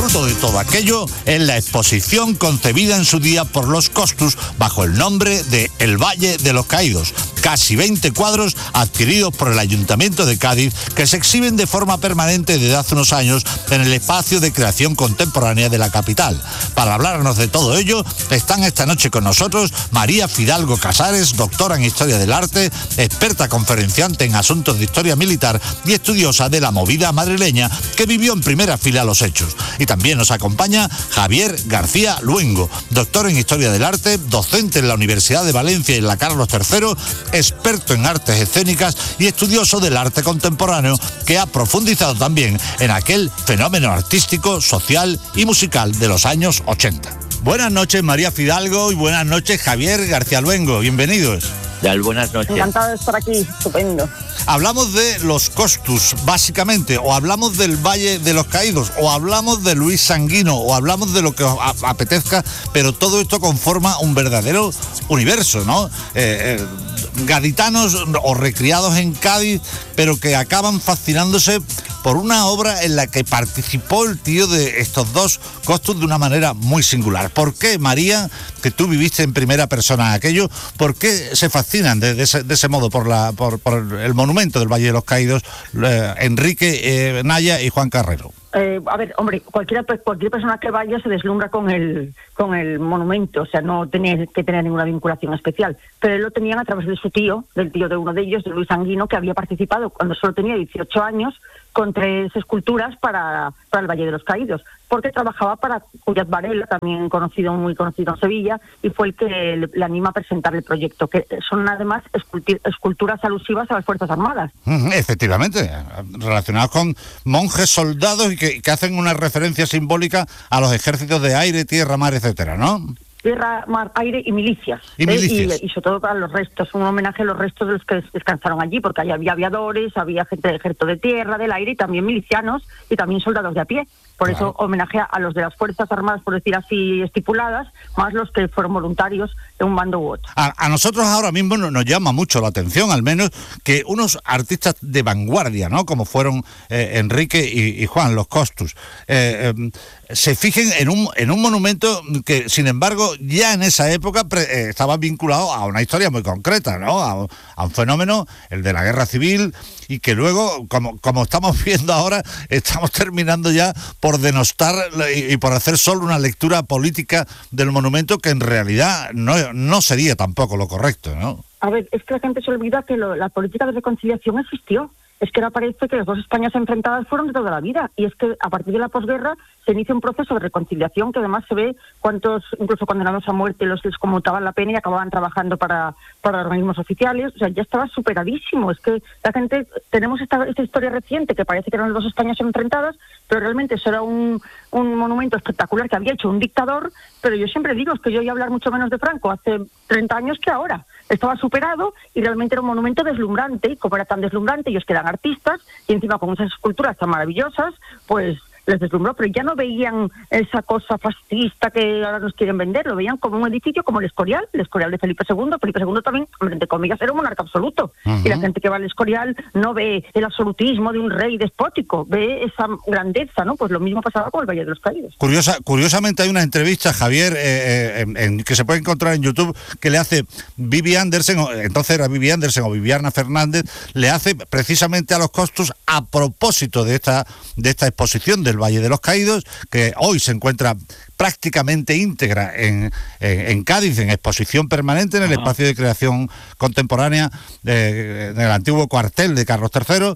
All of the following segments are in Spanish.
Fruto de todo aquello es la exposición concebida en su día por los Costus bajo el nombre de El Valle de los Caídos. Casi 20 cuadros adquiridos por el Ayuntamiento de Cádiz que se exhiben de forma permanente desde hace unos años en el espacio de creación contemporánea de la capital. Para hablarnos de todo ello, están esta noche con nosotros María Fidalgo Casares, doctora en Historia del Arte, experta conferenciante en asuntos de historia militar y estudiosa de la movida madrileña, que vivió en primera fila los hechos. Y también nos acompaña Javier García Luengo, doctor en Historia del Arte, docente en la Universidad de Valencia y en la Carlos III, experto en artes escénicas y estudioso del arte contemporáneo, que ha profundizado también en aquel fenómeno artístico, social y musical de los años 80. Buenas noches, María Fidalgo, y buenas noches, Javier García Luengo. Bienvenidos. Buenas noches. Encantado de estar aquí, estupendo. Hablamos de los Costus, básicamente, o hablamos del Valle de los Caídos, o hablamos de Luis Sanguino, o hablamos de lo que os apetezca, pero todo esto conforma un verdadero universo, ¿no? Gaditanos o recriados en Cádiz, pero que acaban fascinándose por una obra en la que participó el tío de estos dos Costus de una manera muy singular. ¿Por qué, María, que tú viviste en primera persona aquello, por qué se fascinan de ese modo por el monumento del Valle de los Caídos, Enrique Naya y Juan Carrero? A ver, hombre, cualquier persona que vaya se deslumbra con el monumento, o sea, no tenía que tener ninguna vinculación especial, pero él lo tenían a través de su tío, del tío de uno de ellos, de Luis Sanguino, que había participado cuando solo tenía 18 años con 3 esculturas para el Valle de los Caídos, porque trabajaba para Cuyat Varela, también muy conocido en Sevilla, y fue el que le anima a presentar el proyecto, que son además esculturas alusivas a las Fuerzas Armadas. Efectivamente, relacionados con monjes, soldados, y que hacen una referencia simbólica a los ejércitos de aire, tierra, mar, etcétera, ¿no? Tierra, mar, aire y milicias. Y sobre todo para los restos, un homenaje a los restos de los que descansaron allí, porque allí había aviadores, había gente del ejército de tierra, del aire, y también milicianos, y también soldados de a pie. Por eso homenaje a los de las Fuerzas Armadas, por decir así, estipuladas, más los que fueron voluntarios de un bando u otro. A nosotros ahora mismo nos llama mucho la atención, al menos, que unos artistas de vanguardia, ¿no?, como fueron Enrique y Juan, los Costus, se fijen en un monumento que, sin embargo, ya en esa época estaba vinculado a una historia muy concreta, ¿no?, a un fenómeno, el de la guerra civil, y que luego, como estamos viendo ahora, estamos terminando ya por denostar y por hacer solo una lectura política del monumento, que en realidad no sería tampoco lo correcto, ¿no? A ver, es que la gente se olvida que la política de reconciliación existió. Es que ahora parece que las dos Españas enfrentadas fueron de toda la vida, y es que a partir de la posguerra se inicia un proceso de reconciliación que además se ve cuántos, incluso condenados a muerte, los les conmutaban la pena y acababan trabajando para organismos oficiales. O sea, ya estaba superadísimo. Es que la gente, tenemos esta historia reciente que parece que eran las dos Españas enfrentadas, pero realmente eso era un monumento espectacular que había hecho un dictador. Pero yo siempre digo, es que yo oí hablar mucho menos de Franco hace 30 años que ahora. Estaba superado y realmente era un monumento deslumbrante, y como era tan deslumbrante, ellos que eran artistas, y encima con esas esculturas tan maravillosas, pues les deslumbró, pero ya no veían esa cosa fascista que ahora nos quieren vender, lo veían como un edificio como el Escorial de Felipe II. Felipe II también, entre comillas, era un monarca absoluto, y la gente que va al Escorial no ve el absolutismo de un rey despótico, ve esa grandeza, ¿no? Pues lo mismo pasaba con el Valle de los Caídos. Curiosamente hay una entrevista, Javier, que se puede encontrar en YouTube, que le hace Vivi Andersen, entonces era Vivi Andersen o Viviana Fernández, le hace precisamente a los Costus a propósito de esta exposición del Valle de los Caídos, que hoy se encuentra prácticamente íntegra en Cádiz, en exposición permanente en el espacio de creación contemporánea del antiguo cuartel de Carlos III,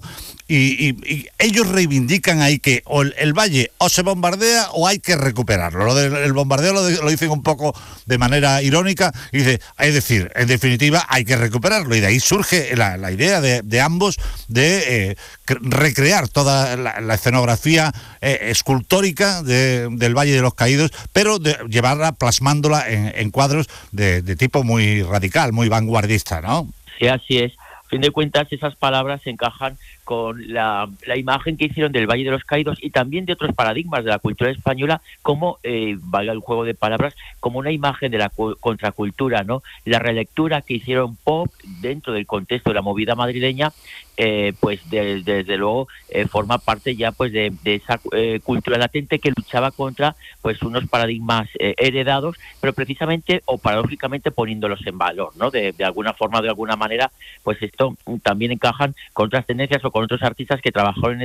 y ellos reivindican ahí que el valle o se bombardea o hay que recuperarlo. Lo del bombardeo lo dicen un poco de manera irónica, y dice, es decir, en definitiva hay que recuperarlo, y de ahí surge la idea de ambos de recrear toda la escenografía escultórica del Valle de los Caídos, pero de llevarla, plasmándola en cuadros de tipo muy radical, muy vanguardista, ¿no? Sí, así es. A fin de cuentas, esas palabras encajan la imagen que hicieron del Valle de los Caídos y también de otros paradigmas de la cultura española, como, valga el juego de palabras, como una imagen de la contracultura, ¿no? La relectura que hicieron pop dentro del contexto de la movida madrileña, pues desde luego forma parte ya pues de esa cultura latente que luchaba contra pues unos paradigmas heredados, pero precisamente o paradójicamente poniéndolos en valor, ¿no? De alguna forma, de alguna manera, pues esto también encajan con otras tendencias o con otros artistas que trabajaron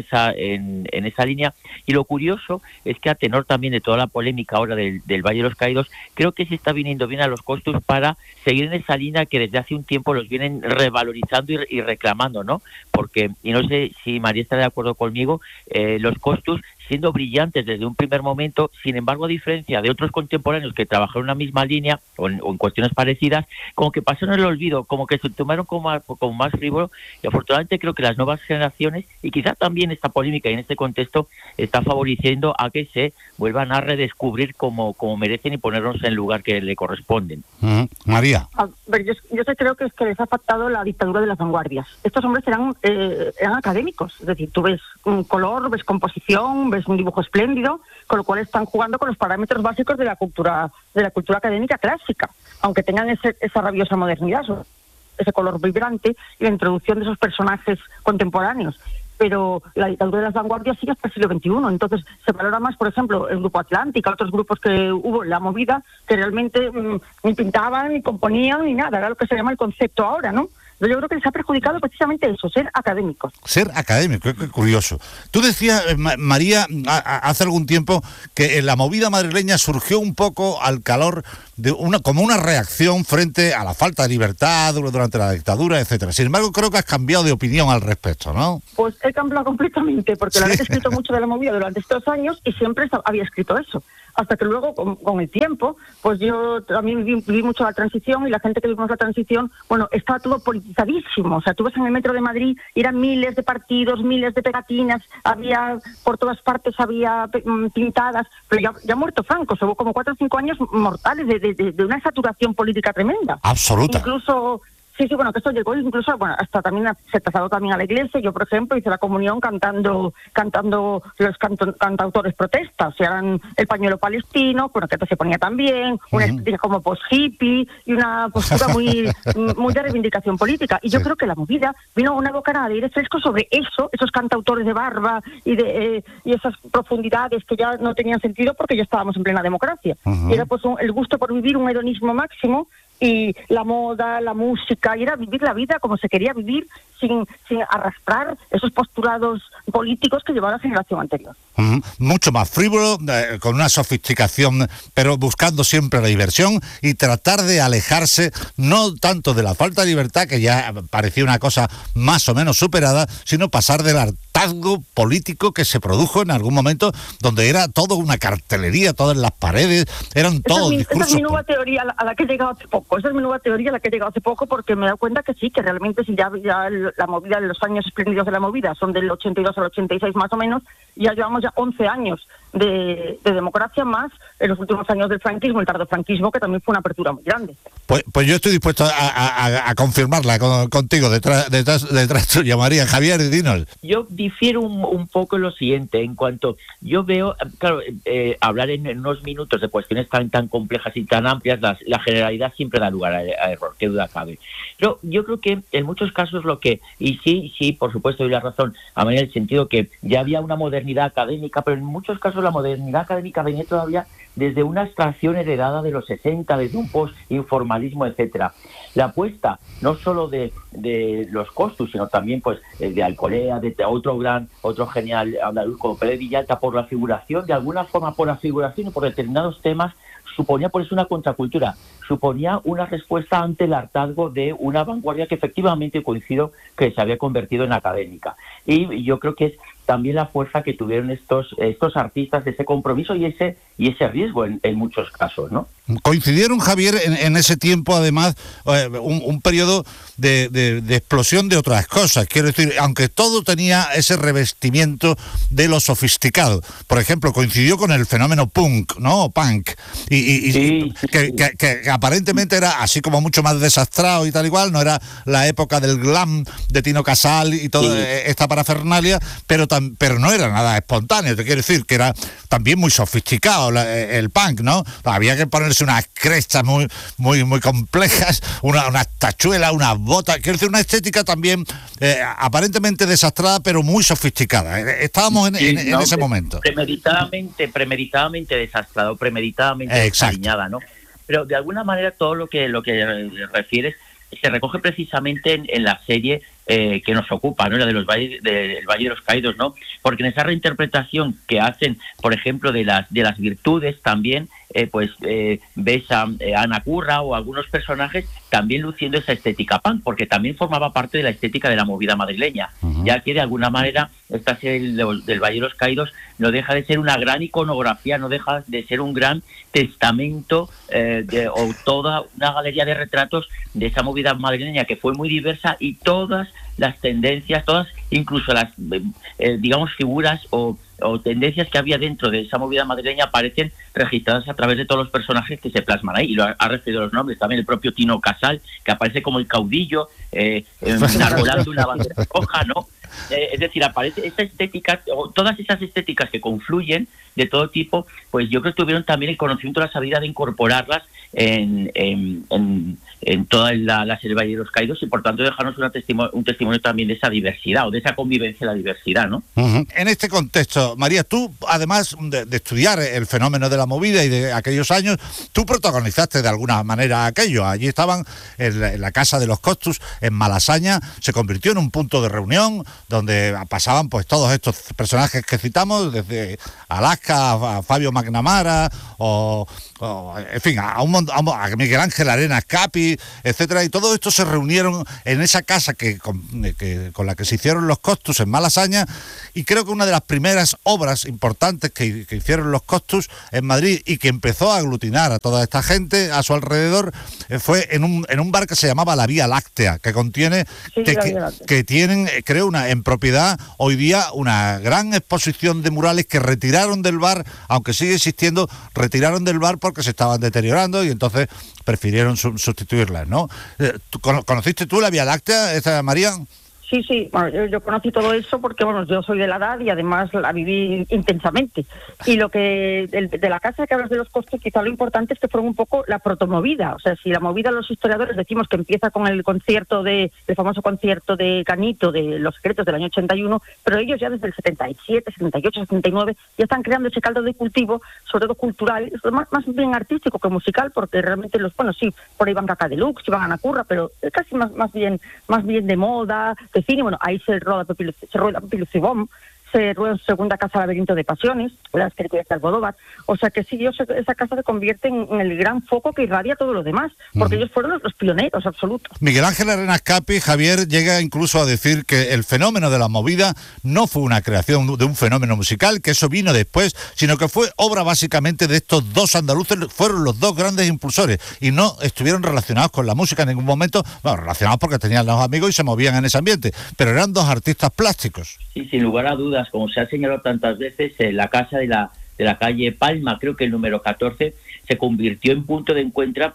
en esa línea. Y lo curioso es que, a tenor también de toda la polémica ahora del Valle de los Caídos, creo que se está viniendo bien a los Costus para seguir en esa línea que desde hace un tiempo los vienen revalorizando y reclamando, ¿no? Porque, y no sé si María está de acuerdo conmigo, los Costus, siendo brillantes desde un primer momento, sin embargo, a diferencia de otros contemporáneos que trabajaron en la misma línea o en cuestiones parecidas, como que pasaron el olvido, como que se tomaron como más frívolo, y afortunadamente creo que las nuevas generaciones, y quizá también esta polémica y en este contexto, está favoreciendo a que se vuelvan a redescubrir como merecen y ponernos en el lugar que le corresponden. María. A ver, yo creo que es que les ha faltado la dictadura de las vanguardias. Estos hombres eran académicos, es decir, tú ves un color, ves composición, ves un dibujo espléndido, con lo cual están jugando con los parámetros básicos de la cultura académica clásica, aunque tengan esa rabiosa modernidad, ese color vibrante y la introducción de esos personajes contemporáneos. Pero la dictadura de las vanguardias sigue hasta el siglo XXI, entonces se valora más, por ejemplo, el Grupo Atlántica, otros grupos que hubo en la movida, que realmente ni pintaban, ni componían, ni nada, era lo que se llama el concepto ahora, ¿no? Yo creo que les ha perjudicado precisamente eso, ser académicos. Ser académico, qué curioso. Tú decías, María, hace algún tiempo que la movida madrileña surgió un poco al calor de como una reacción frente a la falta de libertad durante la dictadura, etcétera. Sin embargo, creo que has cambiado de opinión al respecto, ¿no? Pues he cambiado completamente, porque la verdad he escrito mucho de la movida durante estos años y siempre había escrito eso. Hasta que luego, con el tiempo, pues yo también viví mucho la transición, y la gente que vivimos la transición, bueno, estaba todo politizadísimo. O sea, tú ves en el metro de Madrid, eran miles de partidos, miles de pegatinas, había por todas partes, había pintadas, pero ya muerto Franco, hubo como 4 o 5 años mortales de una saturación política tremenda. Absoluta. Incluso... Sí, bueno, que esto llegó incluso, bueno, hasta también se trasladó también a la iglesia. Yo, por ejemplo, hice la comunión cantando los cantautores protestas, eran el pañuelo palestino, bueno, que esto se ponía también, una estética como post-hippie y una postura muy de reivindicación política. Y yo creo que la movida vino a una bocanada de aire fresco sobre eso, esos cantautores de barba y esas profundidades que ya no tenían sentido porque ya estábamos en plena democracia. Y era pues el gusto por vivir, un hedonismo máximo, y la moda, la música, y era vivir la vida como se quería vivir, sin arrastrar esos postulados políticos que llevaba la generación anterior. Mucho más frívolo, con una sofisticación, pero buscando siempre la diversión y tratar de alejarse no tanto de la falta de libertad, que ya parecía una cosa más o menos superada, sino pasar del hartazgo político que se produjo en algún momento, donde era todo una cartelería, todas las paredes, eran todos discursos. Esa es mi nueva teoría a la que he llegado hace poco. Esa es mi nueva teoría a la que he llegado hace poco, porque me he dado cuenta que sí, que realmente si ya la movida, los años espléndidos de la movida son del 82 al 86 más o menos, ya llevamos ya 11 años de democracia, más en los últimos años del franquismo, el tardofranquismo, que también fue una apertura muy grande. Pues yo estoy dispuesto a confirmarla contigo, detrás tuya, María. Javier, dinos. Yo difiero un poco en lo siguiente, en cuanto yo veo, claro, hablar en unos minutos de cuestiones tan complejas y tan amplias, la generalidad siempre da lugar a error, qué duda cabe. Pero yo creo que en muchos casos y sí, por supuesto, doy la razón a María en el sentido que ya había una modernidad académica, pero en muchos casos la modernidad académica venía todavía desde una abstracción heredada de los 60, desde un post-informalismo, etcétera. La apuesta no solo de los Costus, sino también pues de Alcolea, de otro genial andaluz como Pérez Villalta, por la figuración, de alguna forma por la figuración y por determinados temas, suponía por eso una contracultura, suponía una respuesta ante el hartazgo de una vanguardia que efectivamente coincido que se había convertido en académica. Y yo creo que es también la fuerza que tuvieron estos artistas, de ese compromiso y ese riesgo en muchos casos, ¿no? Coincidieron, Javier, en ese tiempo, además, un periodo de explosión de otras cosas. Quiero decir, aunque todo tenía ese revestimiento de lo sofisticado. Por ejemplo, coincidió con el fenómeno punk, ¿no? O punk. Sí. Que aparentemente era así como mucho más desastrado y tal igual. No era la época del glam de Tino Casal y toda esta parafernalia, pero no era nada espontáneo. Te quiero decir que era también muy sofisticado el punk, ¿no? Había que ponerse unas crestas muy, muy, muy complejas, unas tachuelas, unas botas, quiero decir, una estética también aparentemente desastrada, pero muy sofisticada. Estábamos en ese momento. Premeditadamente desastrado, premeditadamente desaliñada, ¿no? Pero de alguna manera todo lo que refieres se recoge precisamente en la serie que nos ocupa, ¿no? La de del Valle de los Caídos, ¿no? Porque en esa reinterpretación que hacen, por ejemplo, de las virtudes también, ves a Ana Curra o algunos personajes también luciendo esa estética punk, porque también formaba parte de la estética de la movida madrileña, ya que de alguna manera esta serie del Valle de los Caídos no deja de ser una gran iconografía, no deja de ser un gran testamento o toda una galería de retratos de esa movida madrileña que fue muy diversa, y todas las tendencias, todas, incluso las digamos figuras o tendencias que había dentro de esa movida madrileña aparecen registradas a través de todos los personajes que se plasman ahí, y lo ha referido los nombres también, el propio Tino Casal, que aparece como el caudillo enarbolando una bandera roja, ¿no? Es decir, aparece esta estética, o todas esas estéticas que confluyen de todo tipo, pues yo creo que tuvieron también el conocimiento, la sabiduría de incorporarlas en toda la serie Valle de los Caídos, y por tanto dejarnos un testimonio también de esa diversidad, o de esa convivencia de la diversidad, ¿no? En este contexto, María, tú, además de estudiar el fenómeno de la movida y de aquellos años, tú protagonizaste de alguna manera aquello. Allí estaban en la Casa de los Costus, en Malasaña, se convirtió en un punto de reunión donde pasaban pues todos estos personajes que citamos, desde Alaska a Fabio McNamara, o en fin, a Miguel Ángel Arenas Capi, etcétera, y todo esto se reunieron en esa casa con la que se hicieron los Costus en Malasaña, y creo que una de las primeras obras importantes que hicieron los Costus en Madrid y que empezó a aglutinar a toda esta gente a su alrededor fue en un bar que se llamaba La Vía Láctea, que contiene que tienen, creo, en propiedad hoy día una gran exposición de murales que retiraron del bar, aunque sigue existiendo, retiraron del bar porque se estaban deteriorando y entonces prefirieron sustituirlas, ¿no? ¿Conociste tú La Vía Láctea, María? Sí, bueno, yo conocí todo eso porque, bueno, yo soy de la edad y además la viví intensamente. Y lo que de la casa que hablas de los Costus, quizá lo importante es que fueron un poco la protomovida. O sea, si la movida, los historiadores decimos que empieza con el famoso concierto de Canito de Los Secretos del año 81, pero ellos ya desde el 77, 78, 79 ya están creando ese caldo de cultivo, sobre todo cultural, más bien artístico que musical, porque realmente por ahí van Caca Deluxe, iban a Ana Curra, pero casi más bien de moda, de cine. Bueno, ahí se rueda Pepiluz Cibón, se rueda en su segunda casa Laberinto de Pasiones, las películas de Almodóvar. O sea que sí, esa casa se convierte en el gran foco que irradia todo lo demás, porque ellos fueron los pioneros absolutos. Miguel Ángel Arenas Capi, Javier, llega incluso a decir que el fenómeno de la movida no fue una creación de un fenómeno musical, que eso vino después, sino que fue obra básicamente de estos dos andaluces, fueron los dos grandes impulsores, y no estuvieron relacionados con la música en ningún momento, bueno, relacionados porque tenían los amigos y se movían en ese ambiente, pero eran dos artistas plásticos. Sí, sin lugar a dudas, como se ha señalado tantas veces, la casa de la calle Palma, creo que el número 14, se convirtió en punto de encuentro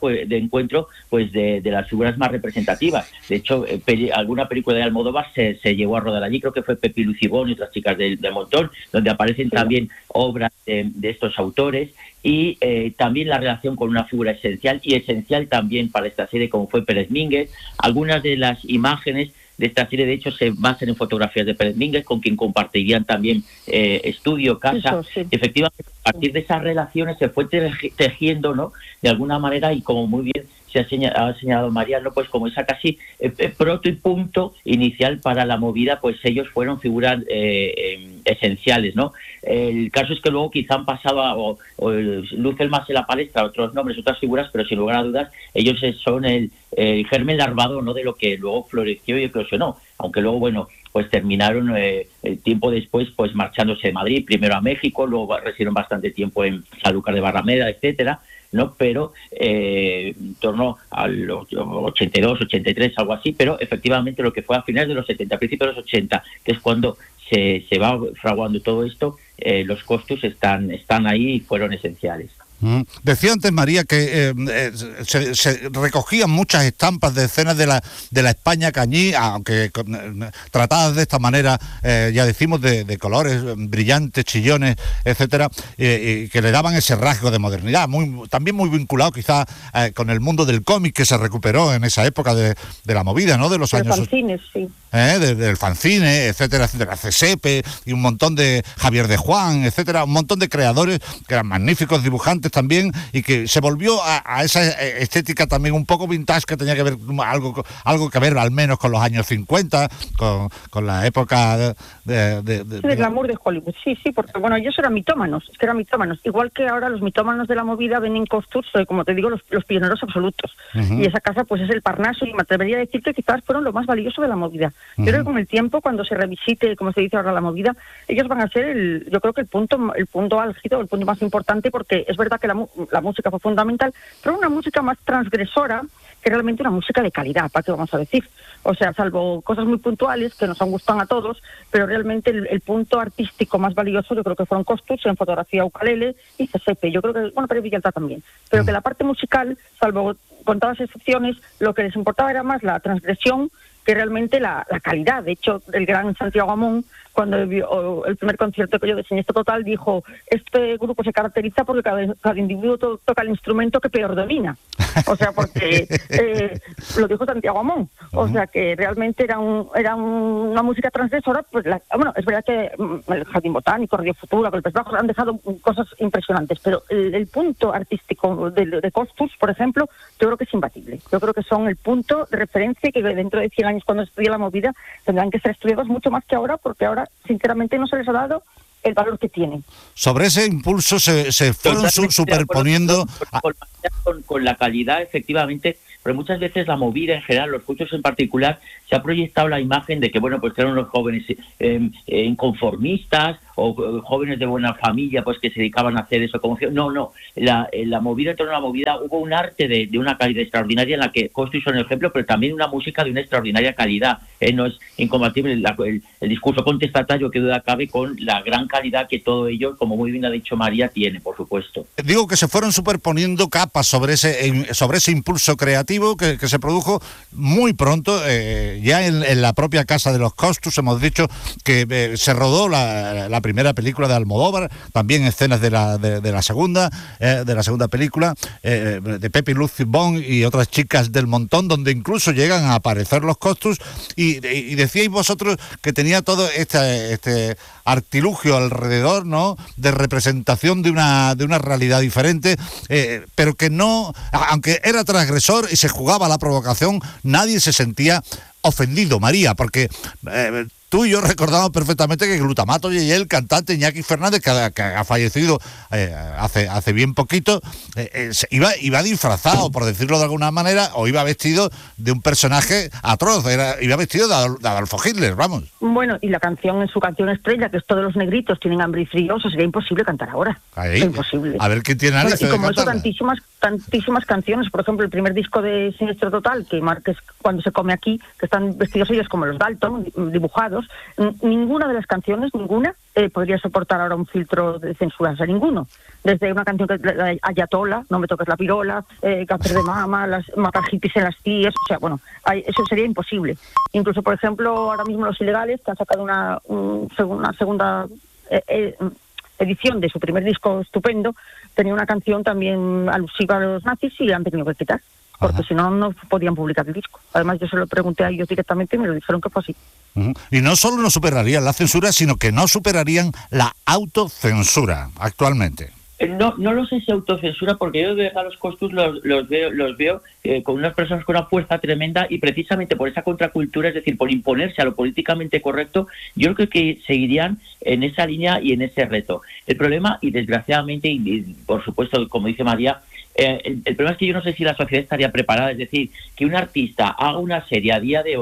de las figuras más representativas. De hecho, alguna película de Almodóvar se llegó a rodar allí, creo que fue Pepiluz Cibón y otras chicas de Montón, donde aparecen también obras de estos autores, y también la relación con una figura esencial también para esta serie, como fue Pérez Mínguez. Algunas de las imágenes de esta serie, de hecho, se basan en fotografías de Pérez Mínguez, con quien compartirían también estudio, casa. Eso, sí. Efectivamente, a partir de esas relaciones se fue tejiendo, ¿no?, de alguna manera, y como muy bien ha señalado María, ¿no?, pues como esa casi proto y punto inicial para la movida, pues ellos fueron figuras esenciales, ¿no? El caso es que luego quizá han pasado o lucen más en la palestra otros nombres, otras figuras, pero sin lugar a dudas ellos son el germen larvado, ¿no?, de lo que luego floreció y eclosionó. aunque luego, bueno, pues terminaron tiempo después pues marchándose de Madrid, primero a México, luego residieron bastante tiempo en Sanlúcar de Barrameda, etcétera, ¿no? Pero en torno a los 82, 83, algo así, pero efectivamente lo que fue a finales de los 70, principios de los 80, que es cuando se va fraguando todo esto, los Costus están ahí y fueron esenciales. Decía antes María que se recogían muchas estampas de escenas de la España cañí, aunque tratadas de esta manera, ya decimos, de colores brillantes, chillones, etcétera, que le daban ese rasgo de modernidad, también muy vinculado quizás con el mundo del cómic que se recuperó en esa época de la movida, ¿no? De los años... fanzines, sí. Del fanzine, etcétera, etcétera, CSEPE y un montón de Javier de Juan, etcétera, un montón de creadores que eran magníficos dibujantes también, y que se volvió a esa estética también un poco vintage, que tenía que ver algo que ver al menos con los años 50, con la época del glamour de Hollywood, sí, porque bueno, ellos eran mitómanos, igual que ahora los mitómanos de la movida ven en Costus, como te digo, los pioneros absolutos. Y esa casa pues es el Parnaso, y me atrevería a decir que quizás fueron lo más valioso de la movida. Yo creo que con el tiempo, cuando se revisite, como se dice ahora, la movida, ellos van a ser yo creo que el punto álgido, el punto más importante, porque es verdad que la música fue fundamental, pero una música más transgresora que realmente una música de calidad, ¿para qué vamos a decir? O sea, salvo cosas muy puntuales que nos han gustado a todos, pero realmente el punto artístico más valioso yo creo que fueron Costus en fotografía, ukelele y CSEPE. Yo creo que, bueno, pero Villalta también. Pero que la parte musical, salvo con todas las excepciones, lo que les importaba era más la transgresión que realmente la calidad. De hecho, el gran Santiago Amón, cuando vio el primer concierto que yo de Siniestro Total, dijo: este grupo se caracteriza porque cada individuo toca el instrumento que peor domina. O sea, porque lo dijo Santiago Amón. O sea, que realmente era una música transgresora. Pues bueno, es verdad que el Jardín Botánico, Radio Futura, Golpes Bajos han dejado cosas impresionantes, pero el punto artístico de Costus, por ejemplo, yo creo que es imbatible. Yo creo que son el punto de referencia, que dentro de 100 años, cuando estudie la movida, tendrán que ser estudiados mucho más que ahora, porque ahora sinceramente no se les ha dado el valor que tienen. Sobre ese impulso se fueron superponiendo con la calidad, efectivamente, pero muchas veces la movida en general, los Costus en particular, se ha proyectado la imagen de que, bueno, pues eran los jóvenes inconformistas o jóvenes de buena familia, pues que se dedicaban a hacer eso como... No, la movida, en torno a la movida, hubo un arte de una calidad extraordinaria, en la que Costus son el ejemplo, pero también una música de una extraordinaria calidad. No es incompatible el discurso contestatario, que duda cabe, con la gran calidad que todo ello, como muy bien ha dicho María, tiene, por supuesto. Digo que se fueron superponiendo capas sobre ese impulso creativo que se produjo muy pronto, ya en la propia casa de los Costus. Hemos dicho que se rodó la primera película de Almodóvar, también escenas de la segunda película, de Pepe y Lucy Bond y otras chicas del montón, donde incluso llegan a aparecer los Costus, y decíais vosotros que tenía todo este artilugio alrededor, ¿no?, de representación de una realidad diferente, pero que no, aunque era transgresor y se jugaba a la provocación, nadie se sentía ofendido, María, porque tú y yo recordamos perfectamente que Glutamato y el cantante Iñaki Fernández, que ha fallecido hace bien poquito, iba disfrazado, por decirlo de alguna manera, o iba vestido de un personaje atroz, iba vestido de Adolfo Hitler, vamos. Bueno, y en su canción estrella, que es Todos los negritos tienen hambre y frío, eso sería imposible cantar ahora. Ahí, es imposible. A ver quién tiene narices de cantarla. Y como cantarla. eso, tantísimas canciones. Por ejemplo, el primer disco de Siniestro Total, que es Cuando se come aquí, que están vestidos ellos como los Dalton, dibujados. Ninguna de las canciones, podría soportar ahora un filtro de censura, o sea, ninguno. Desde una canción que Ayatola, No me toques la pirola, Cáncer de mama, matar hippies en las tías, o sea, bueno, eso sería imposible. Incluso, por ejemplo, ahora mismo Los Ilegales, que han sacado una segunda edición de su primer disco estupendo, tenía una canción también alusiva a los nazis y la han tenido que quitar, porque si no podían publicar el disco. Además, yo se lo pregunté a ellos directamente y me lo dijeron que fue así. Y no solo no superarían la censura, sino que no superarían la autocensura actualmente. No lo sé si autocensura, porque yo de verdad los Costus los veo con unas personas con una fuerza tremenda, y precisamente por esa contracultura, es decir, por imponerse a lo políticamente correcto, yo creo que seguirían en esa línea y en ese reto. El problema, y desgraciadamente, y por supuesto, como dice María, el problema es que yo no sé si la sociedad estaría preparada, es decir, que un artista haga una serie a día de hoy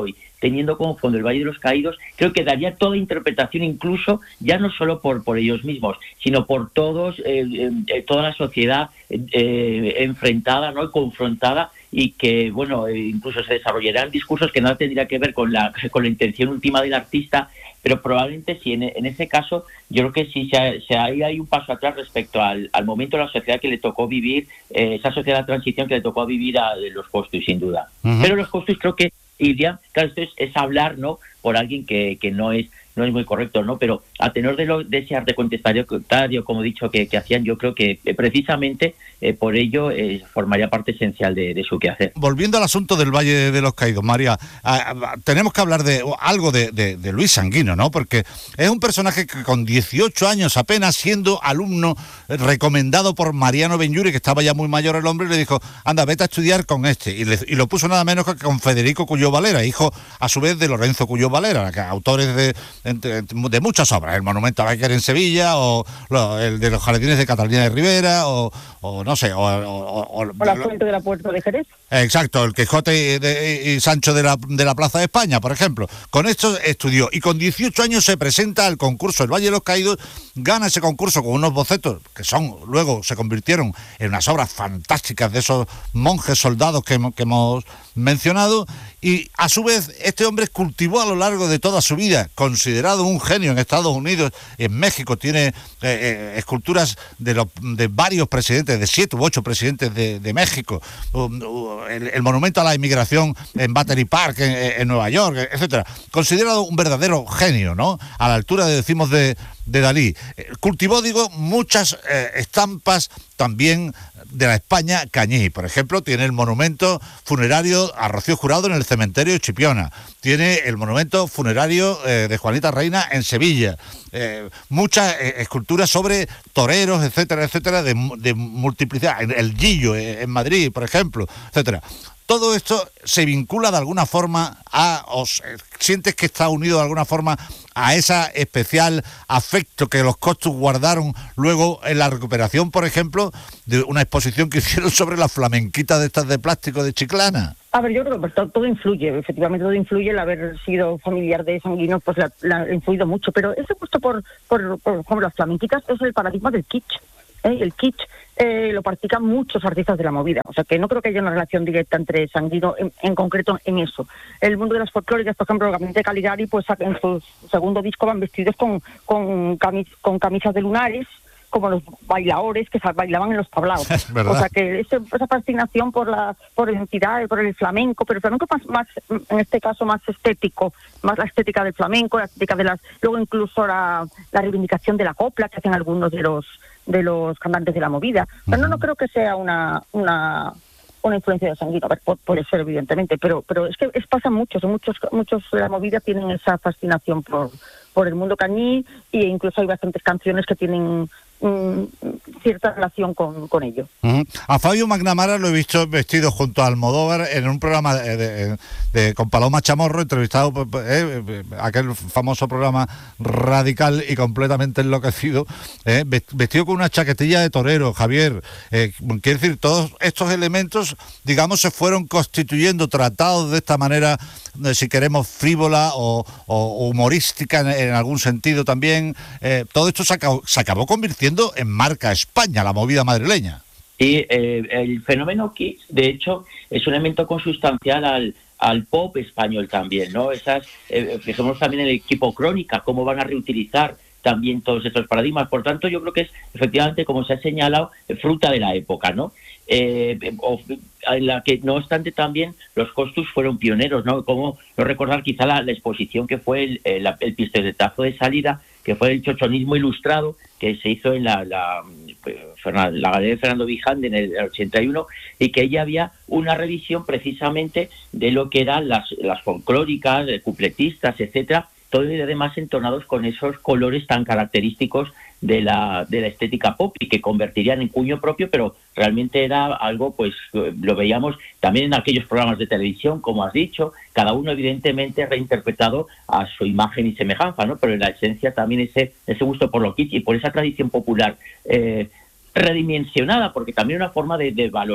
teniendo como fondo el Valle de los Caídos, creo que daría toda interpretación, incluso ya no solo por ellos mismos, sino por todos, toda la sociedad enfrentada, ¿no?, y confrontada, y que, bueno, incluso se desarrollarán discursos que nada tendría que ver con la intención última del artista, pero probablemente sí, en ese caso, yo creo que sí hay un paso atrás respecto al momento de la sociedad que le tocó vivir, esa sociedad de transición que le tocó vivir a los Costus, sin duda. Uh-huh. Pero los Costus creo que irían, claro, esto es hablar, ¿no?, por alguien que no es muy correcto, ¿no? Pero a tenor de ese arte contestatario, como he dicho, que hacían, yo creo que precisamente por ello formaría parte esencial de su quehacer. Volviendo al asunto del Valle de los Caídos, María, tenemos que hablar de algo de Luis Sanguino, ¿no? Porque es un personaje que con 18 años apenas, siendo alumno recomendado por Mariano Benlliure, que estaba ya muy mayor el hombre, le dijo, anda, vete a estudiar con este, y lo puso nada menos que con Federico Cuyó Valera, hijo a su vez de Lorenzo Cuyó Valera, autores de muchas obras, el Monumento a Bécquer en Sevilla, o el de los Jardines de Catalina de Rivera, o no sé, o la Fuente de la Puerta de Jerez. Exacto, el Quijote y Sancho de la Plaza de España, por ejemplo. Con esto estudió, y con 18 años se presenta al concurso El Valle de los Caídos, gana ese concurso con unos bocetos que luego se convirtieron en unas obras fantásticas de esos monjes soldados que hemos mencionado, y a su vez este hombre cultivó a lo largo de toda su vida, considerado un genio en Estados Unidos, en México tiene esculturas de varios presidentes, de 7 u 8 presidentes de México, el monumento a la inmigración en Battery Park en Nueva York, etcétera. Considerado un verdadero genio, ¿no?, a la altura, decimos, de Dalí. Cultivó, digo, muchas estampas también de la España cañí. Por ejemplo, tiene el monumento funerario a Rocío Jurado en el cementerio de Chipiona. Tiene el monumento funerario de Juanita Reina en Sevilla. Muchas esculturas sobre toreros, etcétera, etcétera, de multiplicidad. El Gillo en Madrid, por ejemplo, etcétera. Todo esto se vincula de alguna forma ¿sientes que está unido de alguna forma a ese especial afecto que los Costus guardaron luego en la recuperación, por ejemplo, de una exposición que hicieron sobre las flamenquitas de estas de plástico de Chiclana? A ver, yo creo que todo influye, efectivamente todo influye, el haber sido familiar de Sanguino pues le ha influido mucho, pero ese gusto por las flamenquitas es el paradigma del kitsch. El kitsch lo practican muchos artistas de la movida, o sea que no creo que haya una relación directa entre Sanguino en concreto en eso. El mundo de las folclóricas, por ejemplo, el Gabinete de Caligari, pues en su segundo disco van vestidos con camisas de lunares, como los bailadores que bailaban en los tablaos. O sea que esa fascinación por la identidad, por el flamenco, pero el flamenco más en este caso más estético, más la estética del flamenco, la estética luego incluso la reivindicación de la copla que hacen algunos de los cantantes de la movida. Pero no creo que sea una influencia de Sanguino, puede ser evidentemente, pero es que pasa muchos de la movida tienen esa fascinación por el mundo cañí, e incluso hay bastantes canciones que tienen cierta relación con ello. Uh-huh. A Fabio McNamara lo he visto vestido junto a Almodóvar en un programa con Paloma Chamorro, entrevistado aquel famoso programa Radical y completamente enloquecido, vestido con una chaquetilla de torero, Javier. Quiere decir, todos estos elementos, digamos, se fueron constituyendo, tratados de esta manera, si queremos, frívola o humorística en algún sentido también. Todo esto se acabó convirtiendo en marca España, la movida madrileña. Sí, el fenómeno kitsch, de hecho, es un elemento consustancial al pop español también, ¿no? Fijémonos también en el equipo Crónica, cómo van a reutilizar también todos estos paradigmas. Por tanto, yo creo que es, efectivamente, como se ha señalado, fruta de la época, ¿no? En la que, no obstante, también los Costus fueron pioneros, ¿no? Como no recordar quizá la exposición que fue el pistoletazo de salida, que fue el chochonismo ilustrado, que se hizo en la Galería de Fernando Vijande en el 81, y que ella había una revisión precisamente de lo que eran las folclóricas, cupletistas, etcétera, todo y además entonados con esos colores tan característicos de la estética pop, y que convertirían en cuño propio, pero realmente era algo, pues lo veíamos también en aquellos programas de televisión, como has dicho, cada uno evidentemente reinterpretado a su imagen y semejanza, ¿no? Pero en la esencia también ese gusto por lo kitsch y por esa tradición popular redimensionada, porque también una forma de valorar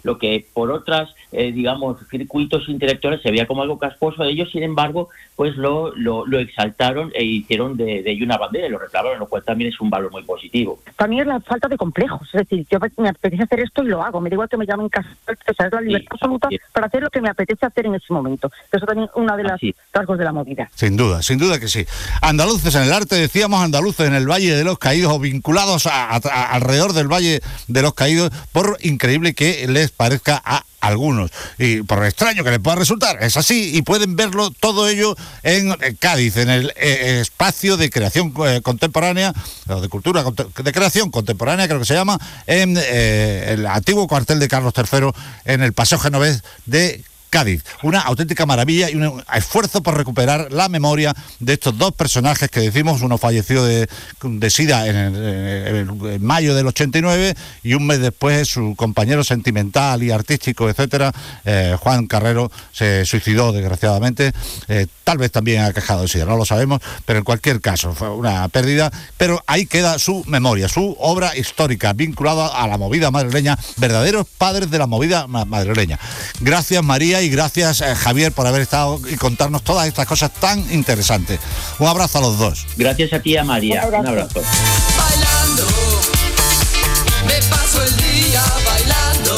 lo que por otras, digamos, circuitos intelectuales se veía como algo casposo de ellos, sin embargo, pues lo exaltaron e hicieron de ello una bandera y lo reclamaron, lo cual también es un valor muy positivo. También es la falta de complejos, es decir, yo me apetece hacer esto y lo hago, me da igual que me llamen casa, es la libertad absoluta para hacer lo que me apetece hacer en ese momento. Eso también es una de las rasgos de la movida. Sin duda que sí. Andaluces en el arte, decíamos, andaluces en el Valle de los Caídos o vinculados alrededor del Valle de los Caídos, por increíble que les parezca a algunos y por extraño que les pueda resultar, es así, y pueden verlo todo ello en Cádiz, en el espacio de creación contemporánea, o de cultura de creación contemporánea, creo que se llama, en el antiguo cuartel de Carlos III, en el Paseo Genovés de Cádiz. Una auténtica maravilla y un esfuerzo por recuperar la memoria de estos dos personajes que decimos, uno falleció de SIDA en mayo del 89 y un mes después su compañero sentimental y artístico, etcétera, Juan Carrero, se suicidó desgraciadamente, tal vez también aquejado de SIDA, no lo sabemos, pero en cualquier caso fue una pérdida, pero ahí queda su memoria, su obra histórica vinculada a la movida madrileña, verdaderos padres de la movida madrileña. Gracias, María, y gracias, Javier, por haber estado y contarnos todas estas cosas tan interesantes. Un abrazo a los dos. Gracias a ti y a María. Un abrazo. Bailando, me paso el día bailando.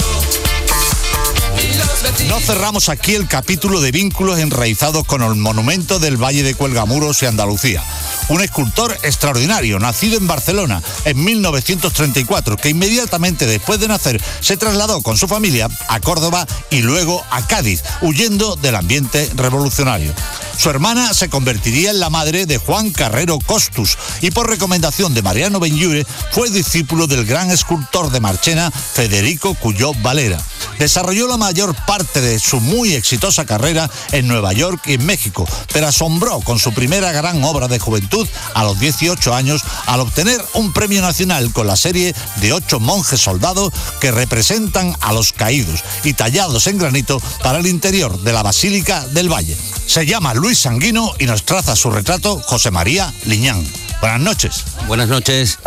No cerramos aquí el capítulo de vínculos enraizados con el monumento del Valle de Cuelgamuros y Andalucía. Un escultor extraordinario, nacido en Barcelona en 1934, que inmediatamente después de nacer se trasladó con su familia a Córdoba y luego a Cádiz, huyendo del ambiente revolucionario. Su hermana se convertiría en la madre de Juan Carrero Costus y por recomendación de Mariano Benlliure fue discípulo del gran escultor de Marchena, Federico Cuyó Valera. Desarrolló la mayor parte de su muy exitosa carrera en Nueva York y en México, pero asombró con su primera gran obra de juventud a los 18 años al obtener un premio nacional con la serie de 8 monjes soldados que representan a los caídos y tallados en granito para el interior de la Basílica del Valle. Se llama Luis Sanguino y nos traza su retrato José María Liñán. Buenas noches. Buenas noches.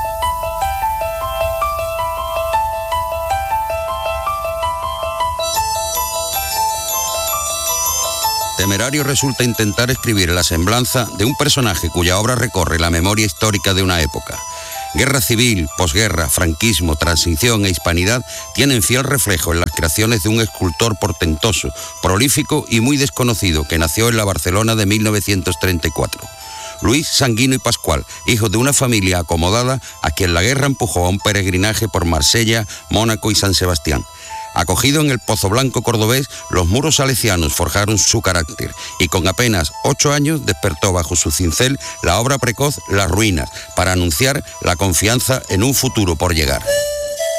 Temerario resulta intentar escribir la semblanza de un personaje cuya obra recorre la memoria histórica de una época. Guerra civil, posguerra, franquismo, transición e hispanidad tienen fiel reflejo en las creaciones de un escultor portentoso, prolífico y muy desconocido que nació en la Barcelona de 1934. Luis Sanguino y Pascual, hijo de una familia acomodada a quien la guerra empujó a un peregrinaje por Marsella, Mónaco y San Sebastián. Acogido en el Pozo Blanco cordobés, los muros salesianos forjaron su carácter y con apenas 8 años despertó bajo su cincel la obra precoz Las Ruinas, para anunciar la confianza en un futuro por llegar.